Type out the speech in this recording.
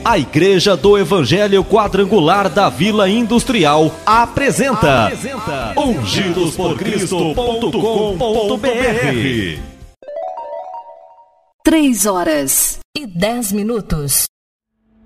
A Igreja do Evangelho Quadrangular da Vila Industrial apresenta ungidosporcristo.com.br. 3 horas e 10 minutos.